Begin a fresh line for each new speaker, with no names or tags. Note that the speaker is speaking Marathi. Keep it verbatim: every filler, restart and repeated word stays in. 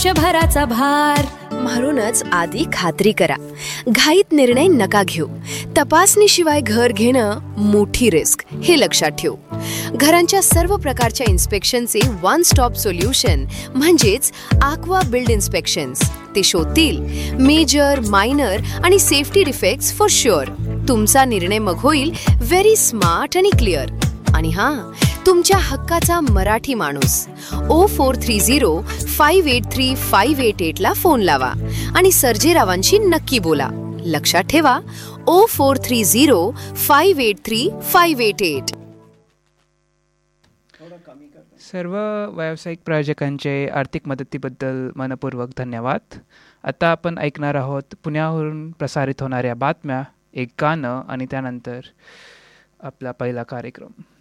शभराचा भार.
म्हणूनच आधी खात्री करा, घाईत निर्णय नका घेऊ. तपासणीशिवाय घर घेणं मोठी रिस्क, हे लक्षात ठेवू. घरांच्या सर्व प्रकारच्या इन्स्पेक्शनचे वन स्टॉप सोल्युशन म्हणजेच आक्वा बिल्ड इन्स्पेक्शन्स. ते शोधतील मेजर, मायनर आणि सेफ्टी डिफेक्ट्स फॉर शुअर. तुमचा निर्णय मग होईल व्हेरी स्मार्ट आणि क्लिअर. आणि हां, तुमच्या हक्काचा मराठी माणूस O four three zero five eight three five eight eight ला फोन लावा आणि सर्जेरावांशी नक्की बोला. लक्षात ठेवा, O four three zero five eight three five eight eight.
सर्व व्यावसायिक प्रायोजकांचे आर्थिक मदतीबद्दल मनपूर्वक धन्यवाद. आता आपण ऐकणार आहोत पुण्याहून प्रसारित होणाऱ्या बातम्या, एक गाणं आणि त्यानंतर आपला पहिला कार्यक्रम.